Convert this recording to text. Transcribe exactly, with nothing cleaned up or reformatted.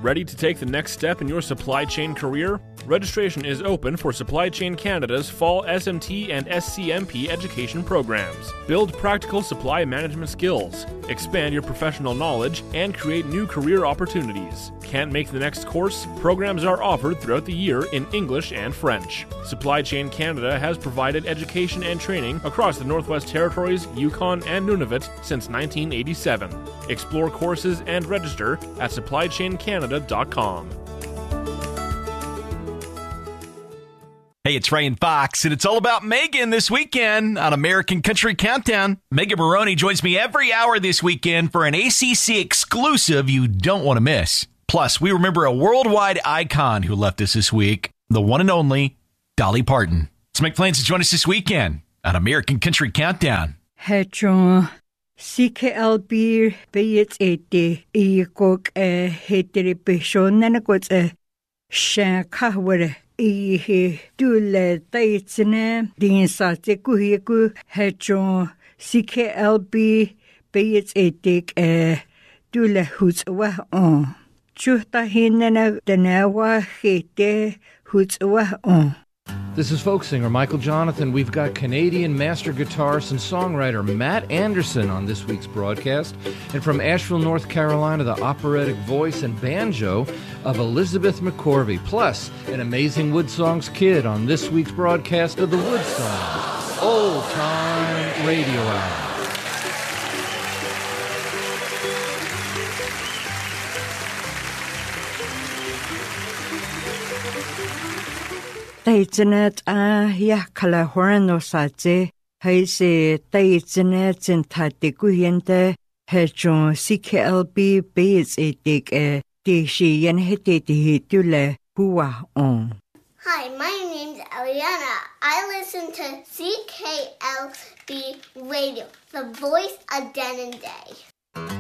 Ready to take the next step in your supply chain career? Registration is open for Supply Chain Canada's Fall S M T and S C M P education programs. Build practical supply management skills, expand your professional knowledge, and create new career opportunities. Can't make the next course? Programs are offered throughout the year in English and French. Supply Chain Canada has provided education and training across the Northwest Territories, Yukon, and Nunavut since nineteen eighty-seven. Explore courses and register at supply chain canada dot com. Hey, it's Ray and Fox, and it's all about Megan this weekend on American Country Countdown. Megan Maroney joins me every hour this weekend for an A C C exclusive you don't want to miss. Plus, we remember a worldwide icon who left us this week, the one and only Dolly Parton. So make plans to join us this weekend on American Country Countdown. Hey, John. C K L B Bayets eighty Eekok a Heteripishon and a good Shankaware E Dule Taitsene Din Satekuhiku Hedron C K L B Bayets eighty a Dule Hoots wa on Chuta Hinana Danawa Hete Hoots wa on. This is folk singer Michael Jonathan. We've got Canadian master guitarist and songwriter Matt Anderson on this week's broadcast. And from Asheville, North Carolina, the operatic voice and banjo of Elizabeth McCorvey. Plus, an amazing Wood Songs kid on this week's broadcast of the Wood Songs Old Time Radio Hour. Taitzenet a yakala horno saje heise taitzenet in tatikuhiente hedron C K L B base etik e tishi yen heteti hitule hua on. Hi, my name's Eliana. I listen to C K L B Radio, the voice of Denendeh.